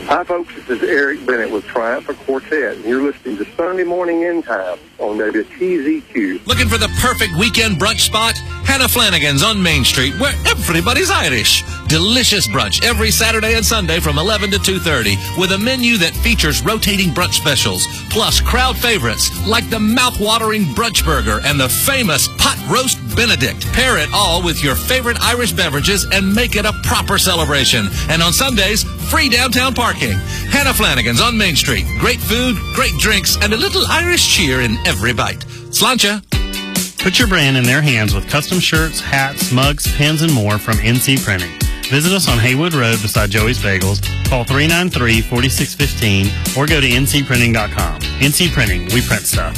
Hi, folks. This is Eric Bennett with Triumph Quartet, and you're listening to Sunday Morning End Time on WTZQ. Looking for the perfect weekend brunch spot? Hannah Flanagan's on Main Street, where everybody's Irish. Delicious brunch every Saturday and Sunday from 11 to 2:30, with a menu that features rotating brunch specials, plus crowd favorites like the mouth-watering brunch burger and the famous pot roast Benedict. Pair it all with your favorite Irish beverages and make it a proper celebration. And on Sundays, free downtown parking. Hannah Flanagan's on Main Street. Great food, great drinks, and a little Irish cheer in every bite. Sláinte. Put your brand in their hands with custom shirts, hats, mugs, pins, and more from NC Printing. Visit us on Haywood Road beside Joey's Bagels. Call 393-4615 or go to ncprinting.com. NC Printing, we print stuff.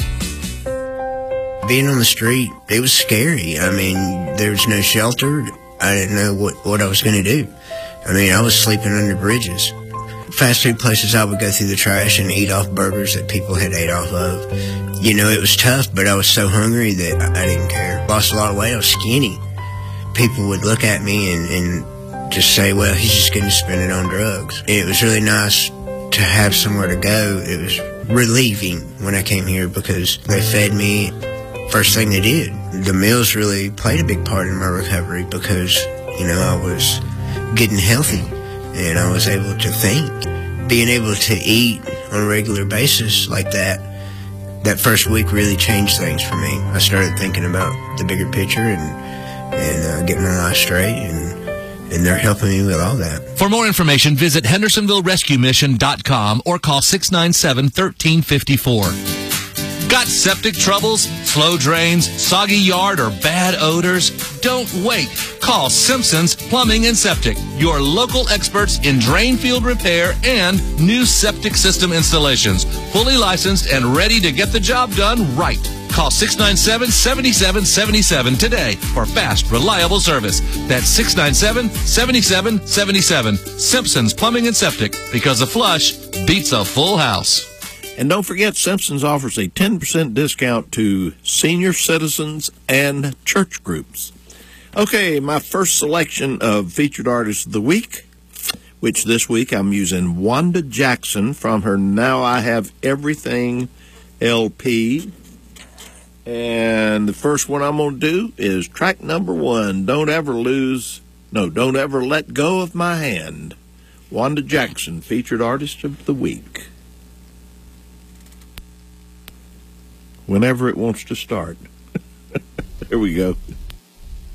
Being on the street, it was scary. I mean, there was no shelter. I didn't know what I was going to do. I mean, I was sleeping under bridges. Fast food places, I would go through the trash and eat off burgers that people had ate off of. You know, it was tough, but I was so hungry that I didn't care. Lost a lot of weight. I was skinny. People would look at me and just say, well, he's just going to spend it on drugs. It was really nice to have somewhere to go. It was relieving when I came here because they fed me first thing they did. The meals really played a big part in my recovery because, you know, I was getting healthy and I was able to think. Being able to eat on a regular basis like that first week really changed things for me. I started thinking about the bigger picture and getting my life straight, and they're helping me with all that. For more information, visit HendersonvilleRescueMission.com or call 697-1354. Got septic troubles, slow drains, soggy yard, or bad odors? Don't wait. Call Simpson's Plumbing and Septic, your local experts in drain field repair and new septic system installations. Fully licensed and ready to get the job done right. Call 697-7777 today for fast, reliable service. That's 697-7777. Simpson's Plumbing and Septic, because a flush beats a full house. And don't forget, Simpson's offers a 10% discount to senior citizens and church groups. Okay, my first selection of featured artists of the week, which this week I'm using Wanda Jackson from her Now I Have Everything LP. And the first one I'm going to do is track number 1, Don't Ever Let Go of My Hand. Wanda Jackson, featured artist of the week. Whenever it wants to start. There we go.